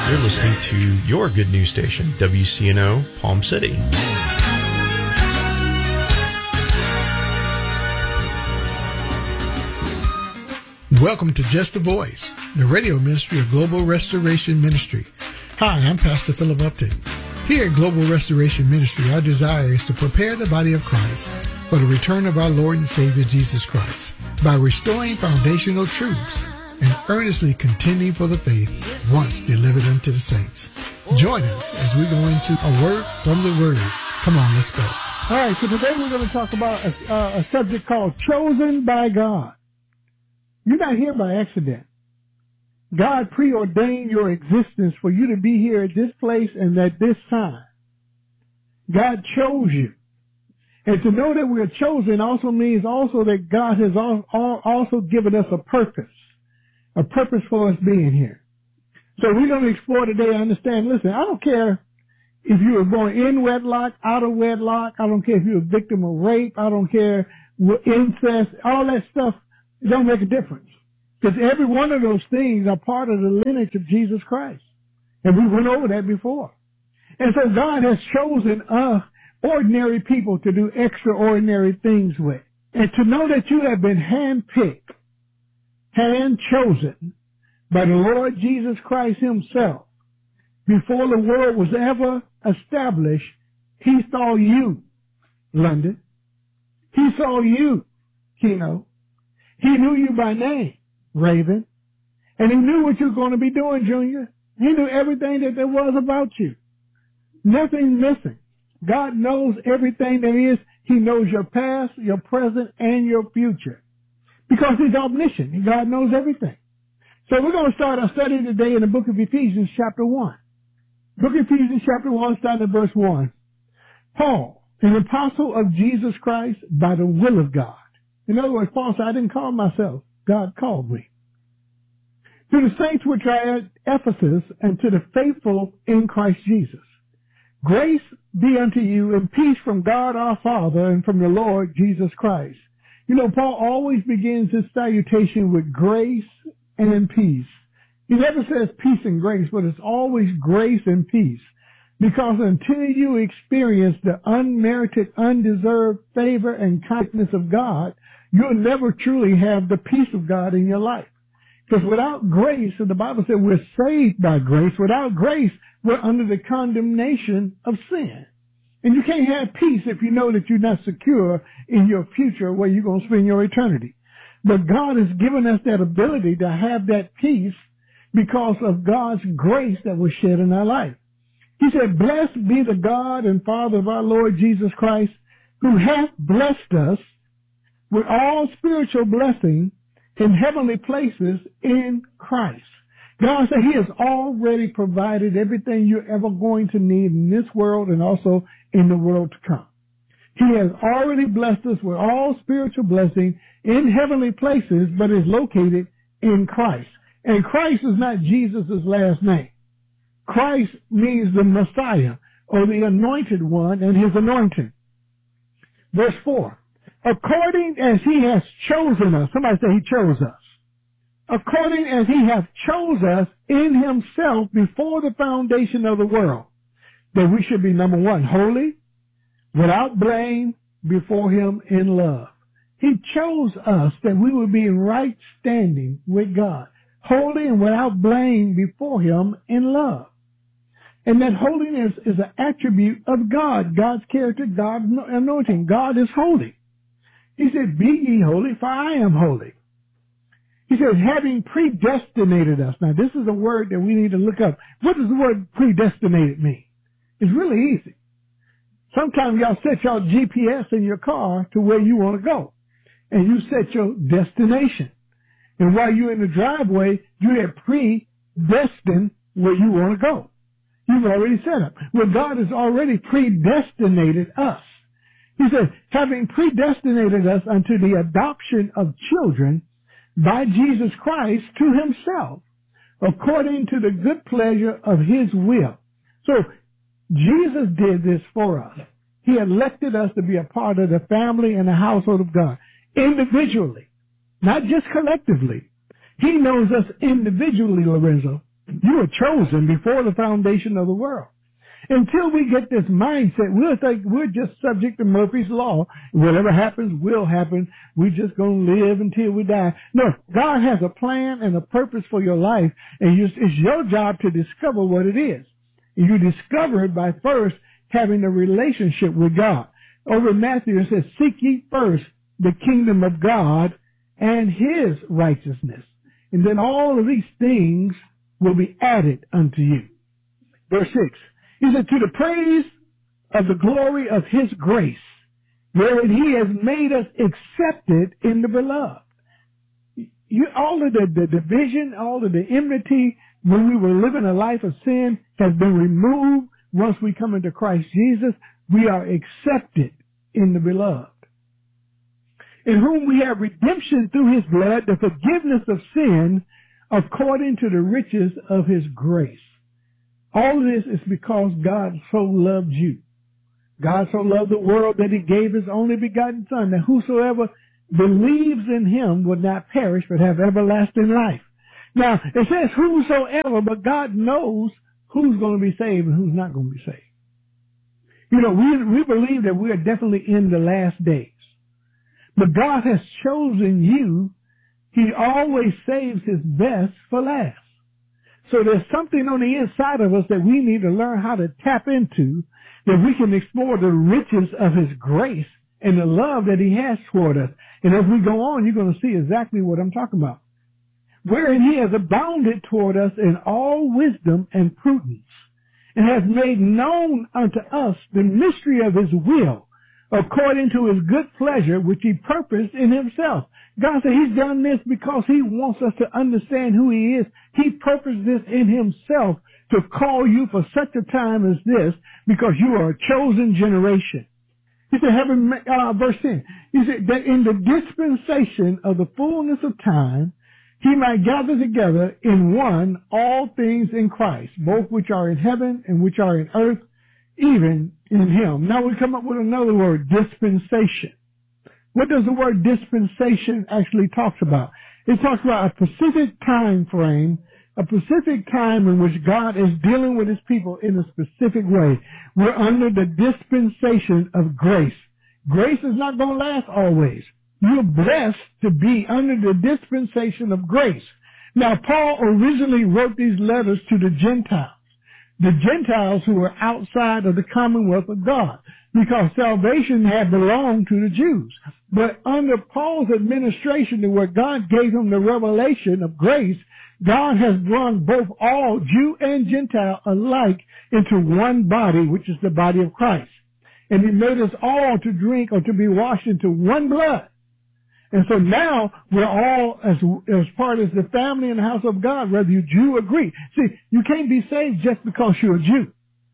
You're listening to your good news station, WCNO Palm City. Welcome to Just a Voice, the radio ministry of Global Restoration Ministry. Hi, I'm Pastor Philip Upton. Here at Global Restoration Ministry, our desire is to prepare the body of Christ for the return of our Lord and Savior Jesus Christ by restoring foundational truths and earnestly contending for the faith once delivered unto the saints. Join us as we go into a word from the Word. Come on, let's go. All right, so today we're going to talk about a subject called Chosen by God. You're not here by accident. God preordained your existence for you to be here at this place and at this time. God chose you. And to know that we're chosen also means also that God has also given us a purpose for us being here. So we're going to explore today. Understand, listen, I don't care if you were born in wedlock, out of wedlock. I don't care if you're a victim of rape. I don't care incest, all that stuff. It don't make a difference. Because every one of those things are part of the lineage of Jesus Christ. And we went over that before. And so God has chosen us, ordinary people, to do extraordinary things with. And to know that you have been handpicked, hand-chosen by the Lord Jesus Christ himself. Before the world was ever established, he saw you, London. He saw you, Keno. He knew you by name, Raven. And he knew what you were going to be doing, Junior. He knew everything that there was about you. Nothing missing. God knows everything there is. He knows your past, your present, and your future. Because he's omniscient. God knows everything. So we're going to start our study today in the book of Ephesians chapter 1. Book of Ephesians chapter 1, starting at verse 1. Paul, an apostle of Jesus Christ by the will of God. In other words, Paul said, I didn't call myself. God called me. To the saints which are at Ephesus and to the faithful in Christ Jesus. Grace be unto you and peace from God our Father and from the Lord Jesus Christ. You know, Paul always begins his salutation with grace and peace. He never says peace and grace, but it's always grace and peace. Because until you experience the unmerited, undeserved favor and kindness of God, you'll never truly have the peace of God in your life. Because without grace, and the Bible said we're saved by grace, without grace, we're under the condemnation of sin. And you can't have peace if you know that you're not secure in your future where you're going to spend your eternity. But God has given us that ability to have that peace because of God's grace that was shed in our life. He said, blessed be the God and Father of our Lord Jesus Christ, who hath blessed us with all spiritual blessing in heavenly places in Christ. God said he has already provided everything you're ever going to need in this world and also in the world to come. He has already blessed us with all spiritual blessing in heavenly places, but is located in Christ. And Christ is not Jesus' last name. Christ means the Messiah or the anointed one and his anointing. Verse 4. According as he has chosen us. Somebody say he chose us. According as he hath chose us in himself before the foundation of the world, that we should be, number one, holy, without blame, before him in love. He chose us that we would be in right standing with God, holy and without blame before him in love. And that holiness is an attribute of God, God's character, God's anointing. God is holy. He said, be ye holy, for I am holy. He says, having predestinated us. Now, this is a word that we need to look up. What does the word predestinated mean? It's really easy. Sometimes y'all set your GPS in your car to where you want to go. And you set your destination. And while you're in the driveway, you have predestined where you want to go. You've already set up. Well, God has already predestinated us. He said, having predestinated us unto the adoption of children by Jesus Christ to himself, according to the good pleasure of his will. So, Jesus did this for us. He elected us to be a part of the family and the household of God, individually, not just collectively. He knows us individually, Lorenzo, You were chosen before the foundation of the world. Until we get this mindset, we'll think we're just subject to Murphy's Law. Whatever happens will happen. We're just going to live until we die. No, God has a plan and a purpose for your life, and it's your job to discover what it is. You discover it by first having a relationship with God. Over in Matthew, it says, seek ye first the kingdom of God and his righteousness. And then all of these things will be added unto you. Verse 6. He said, to the praise of the glory of his grace, wherein he has made us accepted in the beloved. All of the division, all of the enmity, when we were living a life of sin, has been removed. Once we come into Christ Jesus, we are accepted in the beloved, in whom we have redemption through his blood, the forgiveness of sin, according to the riches of his grace. All of this is because God so loved you. God so loved the world that he gave his only begotten Son, that whosoever believes in him would not perish but have everlasting life. Now, it says whosoever, but God knows who's going to be saved and who's not going to be saved. You know, we believe that we are definitely in the last days. But God has chosen you. He always saves his best for last. So there's something on the inside of us that we need to learn how to tap into, that we can explore the riches of his grace and the love that he has toward us. And as we go on, you're going to see exactly what I'm talking about. Wherein he has abounded toward us in all wisdom and prudence, and has made known unto us the mystery of his will, according to his good pleasure, which he purposed in himself. God said he's done this because he wants us to understand who he is. He purposed this in himself to call you for such a time as this, because you are a chosen generation. He said, verse 10, he said that in the dispensation of the fullness of time, he might gather together in one all things in Christ, both which are in heaven and which are in earth, even in him. Now we come up with another word, dispensation. What does the word dispensation actually talks about? It talks about a specific time frame, a specific time in which God is dealing with his people in a specific way. We're under the dispensation of grace. Grace is not going to last always. You're blessed to be under the dispensation of grace. Now, Paul originally wrote these letters to the Gentiles who were outside of the commonwealth of God, because salvation had belonged to the Jews. But under Paul's administration, where God gave him the revelation of grace, God has brought both all Jew and Gentile alike into one body, which is the body of Christ. And he made us all to drink or to be washed into one blood. And so now we're all as part of the family and the house of God, whether you Jew or Greek. See, you can't be saved just because you're a Jew.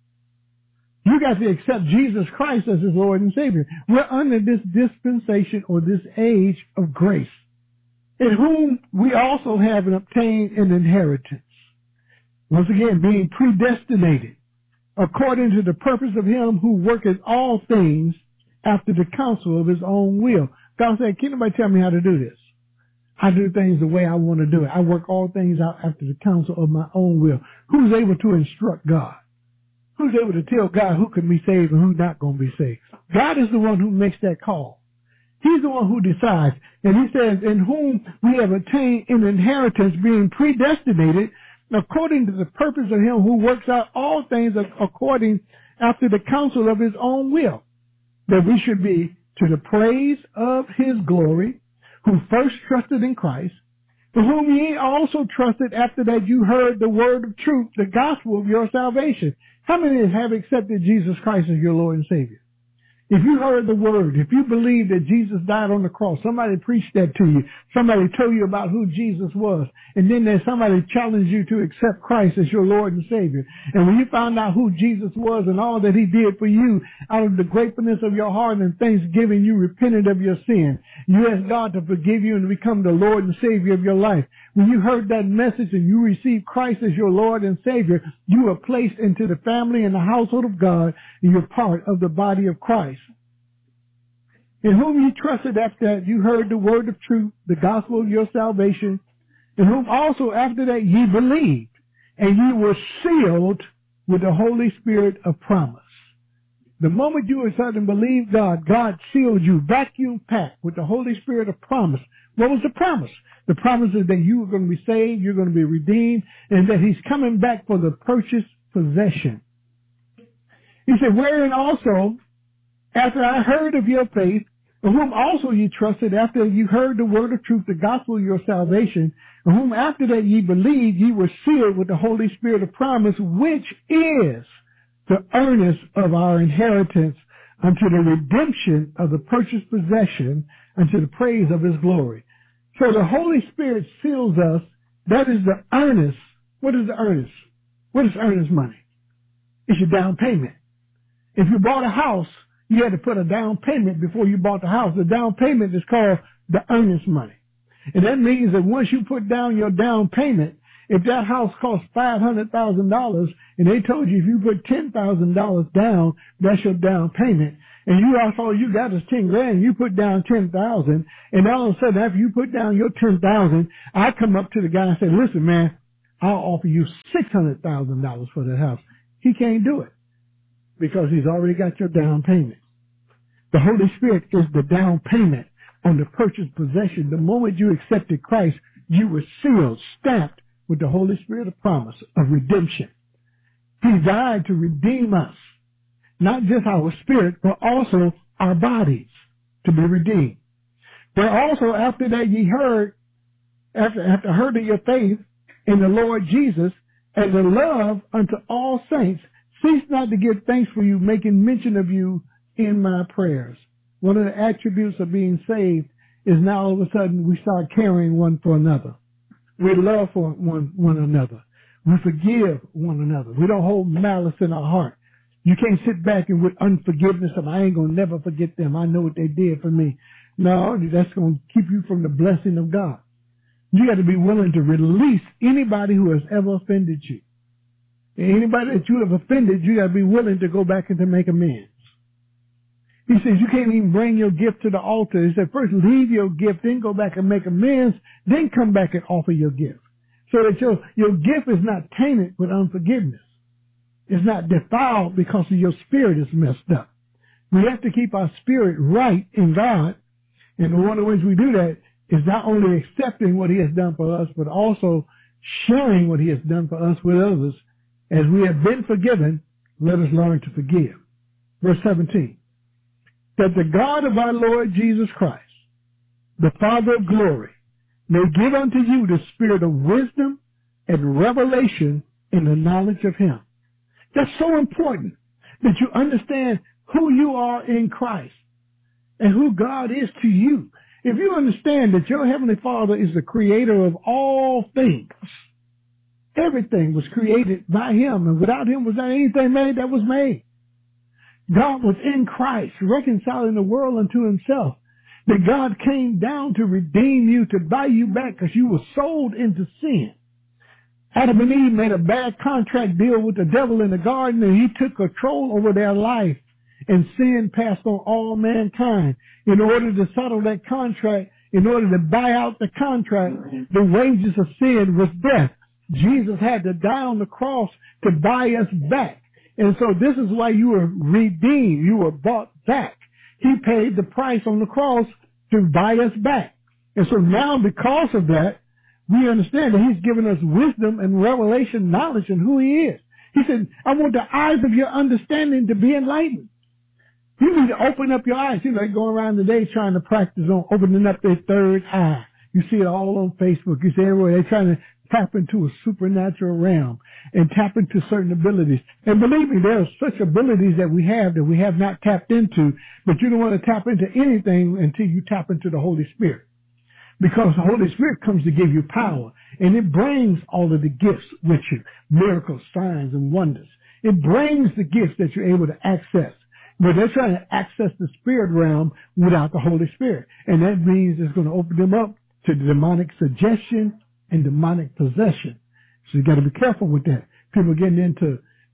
You got to accept Jesus Christ as his Lord and Savior. We're under this dispensation or this age of grace, in whom we also have obtained an inheritance. Once again, being predestinated according to the purpose of him who worketh all things after the counsel of his own will. God said, can anybody tell me how to do this? I do things the way I want to do it. I work all things out after the counsel of my own will. Who's able to instruct God? Who's able to tell God who can be saved and who's not going to be saved? God is the one who makes that call. He's the one who decides. And he says, in whom we have attained an inheritance, being predestinated according to the purpose of him who works out all things according after the counsel of his own will, that we should be to the praise of his glory, who first trusted in Christ, for whom ye also trusted after that you heard the word of truth, the gospel of your salvation. How many have accepted Jesus Christ as your Lord and Savior? If you heard the word, if you believe that Jesus died on the cross, somebody preached that to you, somebody told you about who Jesus was, and then there's somebody challenged you to accept Christ as your Lord and Savior. And when you found out who Jesus was and all that he did for you, out of the gratefulness of your heart and thanksgiving, you repented of your sin. You asked God to forgive you and become the Lord and Savior of your life. When you heard that message and you received Christ as your Lord and Savior, you were placed into the family and the household of God, and you're part of the body of Christ. In whom ye trusted after that you heard the word of truth, the gospel of your salvation, in whom also after that ye believed, and you were sealed with the Holy Spirit of promise. The moment you accepted and believed God, God sealed you, vacuum packed with the Holy Spirit of promise. What was the promise? The promise is that you are going to be saved, you're going to be redeemed, and that He's coming back for the purchased possession. He said, wherein also, after I heard of your faith, in whom also ye trusted, after you heard the word of truth, the gospel of your salvation, in whom after that ye believed, ye were sealed with the Holy Spirit of promise, which is the earnest of our inheritance unto the redemption of the purchased possession, unto the praise of His glory. So the Holy Spirit seals us. That is the earnest. What is the earnest? What is earnest money? It's your down payment. If you bought a house, you had to put a down payment before you bought the house. The down payment is called the earnest money. And that means that once you put down your down payment, if that house costs $500,000 and they told you if you put $10,000 down, that's your down payment. And you all you got is $10,000, you put down $10,000, and all of a sudden after you put down your $10,000, I come up to the guy and say, listen man, I'll offer you $600,000 for that house. He can't do it because he's already got your down payment. The Holy Spirit is the down payment on the purchased possession. The moment you accepted Christ, you were sealed, stamped with the Holy Spirit of promise of redemption. He died to redeem us, not just our spirit, but also our bodies to be redeemed. But also after that ye heard, after heard of your faith in the Lord Jesus and the love unto all saints, cease not to give thanks for you, making mention of you in my prayers. One of the attributes of being saved is now all of a sudden we start caring one for another. We love for one another. We forgive one another. We don't hold malice in our heart. You can't sit back and with unforgiveness of I ain't going to never forget them. I know what they did for me. No, that's going to keep you from the blessing of God. You got to be willing to release anybody who has ever offended you. And anybody that you have offended, you got to be willing to go back and to make amends. He says you can't even bring your gift to the altar. He said first leave your gift, then go back and make amends, then come back and offer your gift. So that your gift is not tainted with unforgiveness. It's not defiled because of your spirit is messed up. We have to keep our spirit right in God. And one of the ways we do that is not only accepting what He has done for us, but also sharing what He has done for us with others. As we have been forgiven, let us learn to forgive. Verse 17. That the God of our Lord Jesus Christ, the Father of glory, may give unto you the spirit of wisdom and revelation in the knowledge of Him. That's so important that you understand who you are in Christ and who God is to you. If you understand that your Heavenly Father is the creator of all things, everything was created by Him, and without Him was not anything made that was made. God was in Christ, reconciling the world unto Himself. That God came down to redeem you, to buy you back because you were sold into sin. Adam and Eve made a bad contract deal with the devil in the garden, and he took control over their life, and sin passed on all mankind. In order to settle that contract, in order to buy out the contract, the wages of sin was death. Jesus had to die on the cross to buy us back. And so this is why you were redeemed. You were bought back. He paid the price on the cross to buy us back. And so now because of that, we understand that He's given us wisdom and revelation knowledge in who He is. He said, I want the eyes of your understanding to be enlightened. You need to open up your eyes. You know, they go around today trying to practice on opening up their third eye. You see it all on Facebook. You see everywhere they're trying to tap into a supernatural realm and tap into certain abilities. And believe me, there are such abilities that we have not tapped into, but you don't want to tap into anything until you tap into the Holy Spirit. Because the Holy Spirit comes to give you power, and it brings all of the gifts with you, miracles, signs, and wonders. It brings the gifts that you're able to access. But they're trying to access the spirit realm without the Holy Spirit. And that means it's going to open them up to demonic suggestion and demonic possession. So you got to be careful with that. People getting into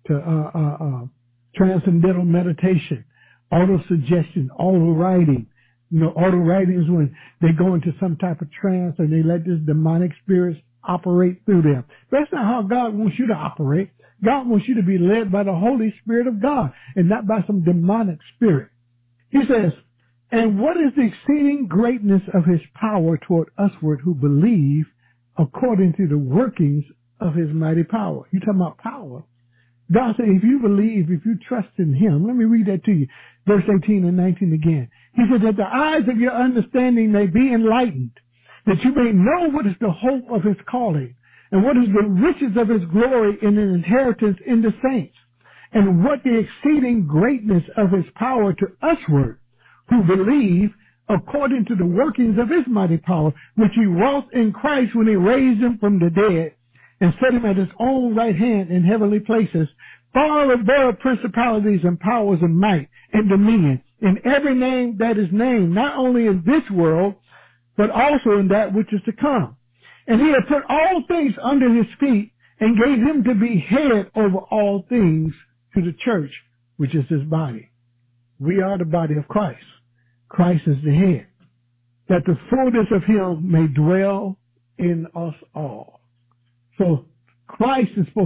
transcendental meditation, auto-suggestion, auto-writing. You know, auto-writing is when they go into some type of trance and they let this demonic spirits operate through them. That's not how God wants you to operate. God wants you to be led by the Holy Spirit of God and not by some demonic spirit. He says, and what is the exceeding greatness of his power toward usward who believe according to the workings of his mighty power? You talking about power. God said, if you believe, if you trust in him, let me read that to you. Verse 18 and 19 again. He said that the eyes of your understanding may be enlightened, that you may know what is the hope of his calling, and what is the riches of his glory in an inheritance in the saints, and what the exceeding greatness of his power to usward, who believe, according to the workings of his mighty power, which he wrought in Christ when he raised him from the dead, and set him at his own right hand in heavenly places, far above principalities and powers and might and dominion, in every name that is named, not only in this world, but also in that which is to come. And he had put all things under his feet, and gave him to be head over all things to the church, which is his body. We are the body of Christ. Christ is the head, that the fullness of him may dwell in us all. So Christ is supposed